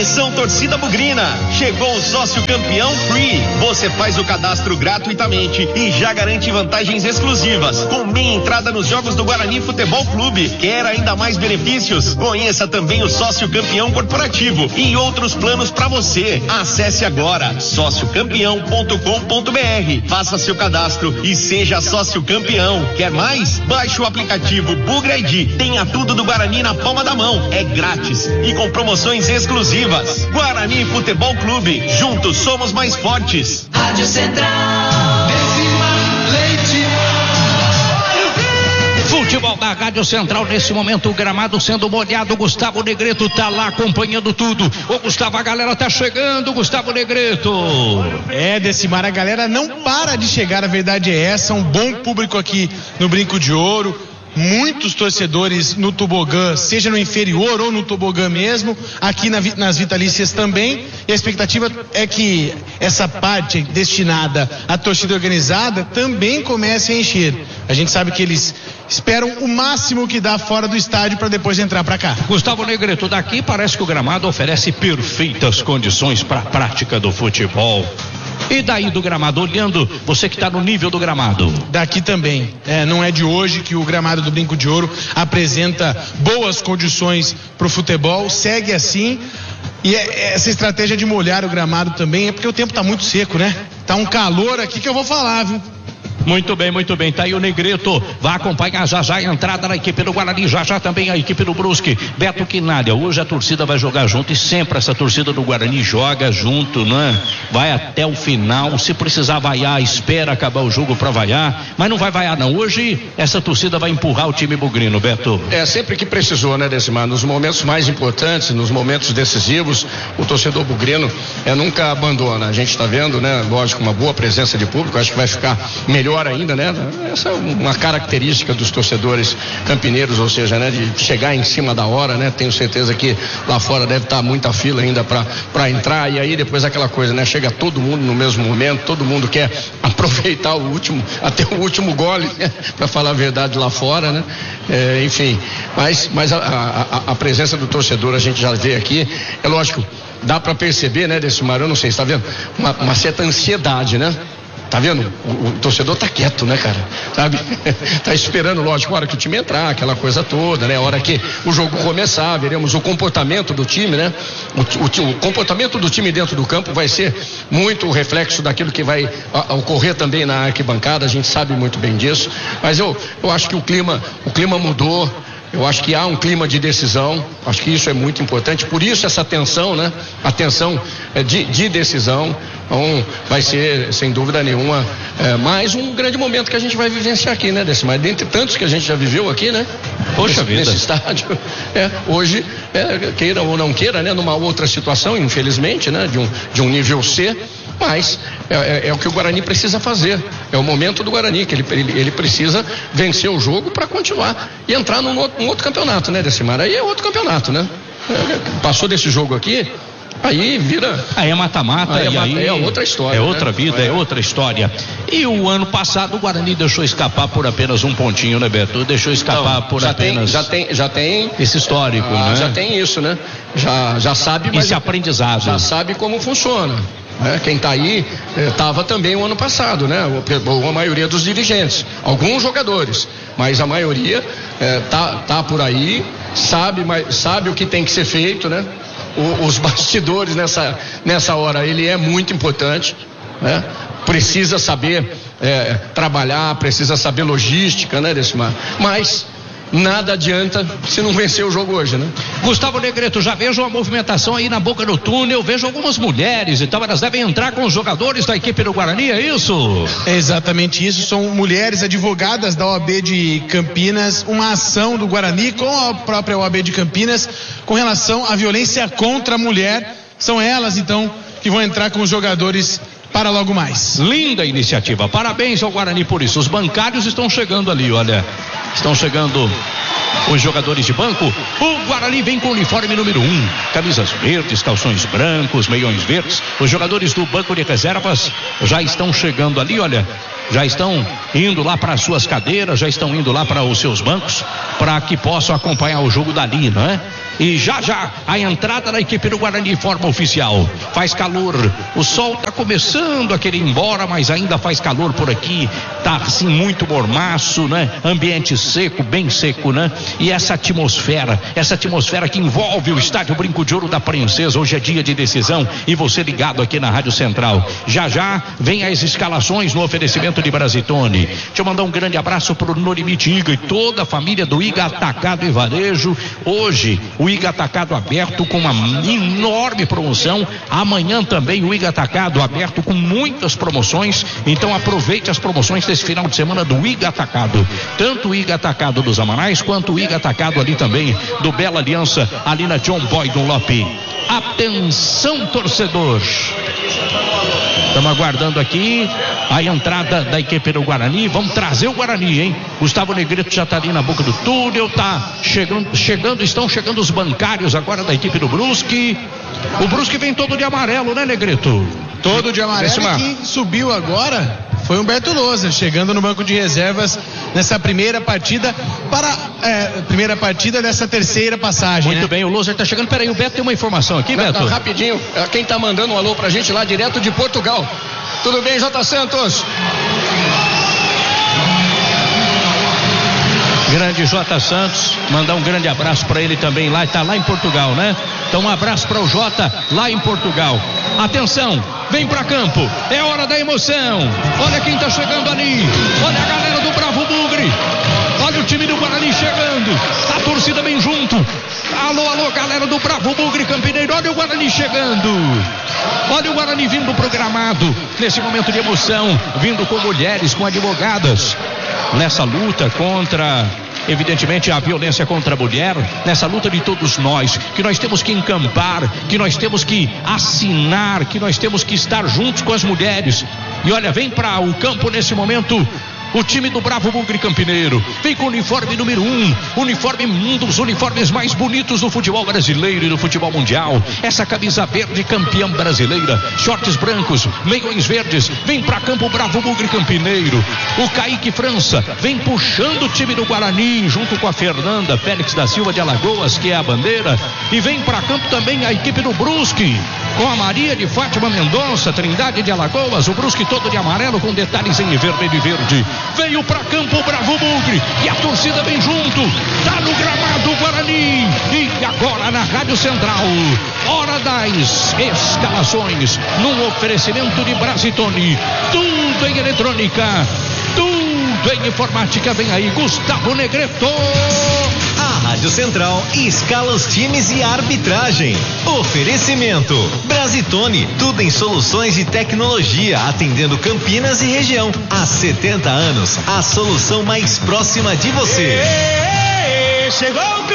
Atenção, torcida bugrina, chegou o sócio campeão Free. Você faz o cadastro gratuitamente e já garante vantagens exclusivas, com meia entrada nos jogos do Guarani Futebol Clube. Quer ainda mais benefícios? Conheça também o sócio campeão corporativo e outros planos para você. Acesse agora sociocampeão.com.br, faça seu cadastro e seja sócio campeão. Quer mais? Baixe o aplicativo Bugra ID. Tenha tudo do Guarani na palma da mão. É grátis e com promoções exclusivas. Guarani Futebol Clube, juntos somos mais fortes. Rádio Central. Futebol da Rádio Central, nesse momento o gramado sendo molhado, Gustavo Negreto tá lá acompanhando tudo. Ô Gustavo, a galera tá chegando, Gustavo Negreto. Decimar, a galera não para de chegar, a verdade é essa, um bom público aqui no Brinco de Ouro. Muitos torcedores no tobogã, seja no inferior ou no tobogã mesmo, aqui nas vitalícias também, e a expectativa é que essa parte destinada à torcida organizada também comece a encher. A gente sabe que eles esperam o máximo que dá fora do estádio para depois entrar para cá. Gustavo Negreto, daqui parece que o gramado oferece perfeitas condições para a prática do futebol. E daí do gramado, olhando, você que está no nível do gramado? Daqui também, não é de hoje que o gramado do Brinco de Ouro apresenta boas condições para o futebol, segue assim. E essa estratégia de molhar o gramado também é porque o tempo está muito seco, né? Tá um calor aqui que eu vou falar, viu? Muito bem, tá aí o Negreto, vai acompanhar já a entrada da equipe do Guarani, já também a equipe do Brusque, Beto Quinalha. Hoje a torcida vai jogar junto e sempre essa torcida do Guarani joga junto, né? Vai até o final, se precisar vaiar, espera acabar o jogo para vaiar, mas não vai vaiar não. Hoje essa torcida vai empurrar o time bugrino, Beto. Sempre que precisou, né, Decimar? Nos momentos mais importantes, nos momentos decisivos, o torcedor bugrino nunca abandona. A gente está vendo, né? Lógico, uma boa presença de público, acho que vai ficar melhor ainda, né? Essa é uma característica dos torcedores campineiros, ou seja, né? De chegar em cima da hora, né? Tenho certeza que lá fora deve estar muita fila ainda para entrar, e aí depois aquela coisa, né? Chega todo mundo no mesmo momento, todo mundo quer aproveitar até o último gole, né? Para falar a verdade lá fora, né? Enfim, mas a presença do torcedor a gente já vê aqui, é lógico, dá para perceber, né, Decimar, eu não sei, você tá vendo? Uma certa ansiedade, né? Tá vendo? O torcedor tá quieto, né, cara? Sabe? Tá esperando, lógico, a hora que o time entrar, aquela coisa toda, né? A hora que o jogo começar, veremos o comportamento do time, né? O comportamento do time dentro do campo vai ser muito reflexo daquilo que vai ocorrer também na arquibancada, a gente sabe muito bem disso, mas eu acho que o clima mudou. Eu acho que há um clima de decisão, acho que isso é muito importante, por isso essa tensão, né? A tensão de decisão. Então, vai ser, sem dúvida nenhuma, mais um grande momento que a gente vai vivenciar aqui, né, Decimar? Dentre tantos que a gente já viveu aqui, né? Poxa vida. Nesse estádio. Hoje, queira ou não queira, né? Numa outra situação, infelizmente, né? De um nível C. Mas é o que o Guarani precisa fazer. É o momento do Guarani, que ele precisa vencer o jogo para continuar e entrar num outro campeonato, né, Decimar? Aí é outro campeonato, né? Passou desse jogo aqui, aí vira. Aí é mata-mata, é outra história. É outra vida, é outra história. E o ano passado o Guarani deixou escapar por apenas um pontinho, né, Beto? Deixou escapar por apenas. Já tem esse histórico, né? Já tem isso, né? Já sabe, mas esse aprendizado. Já sabe como funciona. Quem está aí estava também o ano passado, né? A maioria dos dirigentes, alguns jogadores, mas a maioria tá por aí, sabe o que tem que ser feito, né? Os bastidores nessa hora, ele é muito importante, né? Precisa saber trabalhar, precisa saber logística, né, Decimar? Mas nada adianta se não vencer o jogo hoje, né? Gustavo Negreto, já vejo uma movimentação aí na boca do túnel, vejo algumas mulheres e tal, elas devem entrar com os jogadores da equipe do Guarani, é isso? É exatamente isso, são mulheres advogadas da OAB de Campinas, uma ação do Guarani com a própria OAB de Campinas com relação à violência contra a mulher. São elas, então, que vão entrar com os jogadores para logo mais. Linda iniciativa, parabéns ao Guarani por isso. Os bancários estão chegando ali, olha, estão chegando os jogadores de banco. O Guarani vem com o uniforme número 1, camisas verdes, calções brancos, meiões verdes. Os jogadores do banco de reservas já estão chegando ali, olha, já estão indo lá para as suas cadeiras, já estão indo lá para os seus bancos, para que possam acompanhar o jogo dali, não é? E já a entrada da equipe do Guarani de forma oficial. Faz calor, o sol está começando a querer ir embora, mas ainda faz calor por aqui, tá assim muito mormaço, né? Ambiente seco, bem seco, né? E essa atmosfera que envolve o estádio Brinco de Ouro da Princesa. Hoje é dia de decisão e você ligado aqui na Rádio Central. Já vem as escalações no oferecimento de Brasitone. Deixa eu mandar um grande abraço pro Norimite Iga e toda a família do Iga Atacado e Varejo. Hoje o Iga Atacado aberto com uma enorme promoção. Amanhã também o Iga Atacado aberto com muitas promoções. Então aproveite as promoções desse final de semana do Iga Atacado. Tanto o Iga Atacado dos Amanais quanto o Iga Atacado ali também do Bela Aliança, ali na John Boy Dunlop. Atenção, torcedor. Estamos aguardando aqui a entrada da equipe do Guarani. Vamos trazer o Guarani, hein? Gustavo Negrito já está ali na boca do túnel, tá estão chegando os bancários agora da equipe do Brusque. O Brusque vem todo de amarelo, né, Negrito? Todo de amarelo. E quem subiu agora foi Humberto Lousa, chegando no banco de reservas nessa primeira partida dessa terceira passagem. Muito bem, o Lousa está chegando. Peraí, o Beto tem uma informação aqui, Beto? Não, rapidinho, quem está mandando um alô pra gente lá direto de Portugal. Tudo bem, J. Santos? Grande J. Santos, mandar um grande abraço para ele também lá, está lá em Portugal, né? Então um abraço para o J lá em Portugal. Atenção, vem para campo, é hora da emoção. Olha quem tá chegando ali, olha a galera do Bravo Bugre. Olha o time do Guarani chegando, a torcida bem junto. Alô, galera do Bravo Bugre Campineiro, olha o Guarani chegando. Olha o Guarani vindo programado nesse momento de emoção, vindo com mulheres, com advogadas, nessa luta contra, evidentemente, a violência contra a mulher, nessa luta de todos nós, que nós temos que encampar, que nós temos que assinar, que nós temos que estar juntos com as mulheres. E olha, vem para o campo nesse momento o time do Bravo Bugre Campineiro. Vem com o uniforme número 1, um dos uniformes mais bonitos do futebol brasileiro e do futebol mundial. Essa camisa verde campeã brasileira, shorts brancos, meiões verdes. Vem pra campo o Bravo Bugre Campineiro. O Kaique França vem puxando o time do Guarani junto com a Fernanda Félix da Silva de Alagoas, que é a bandeira. E vem pra campo também a equipe do Brusque, com a Maria de Fátima Mendonça, Trindade de Alagoas. O Brusque todo de amarelo com detalhes em vermelho e verde. Veio pra campo o Bravo Bugre e a torcida vem junto, tá no gramado Guarani. E agora na Rádio Central, hora das escalações, num oferecimento de Brasitone, tudo em eletrônica, tudo em informática. Vem aí Gustavo Negreto. A Rádio Central escala os times e a arbitragem. Oferecimento Brasitone, tudo em soluções de tecnologia, atendendo Campinas e região. Há 70 anos, a solução mais próxima de você. Chegou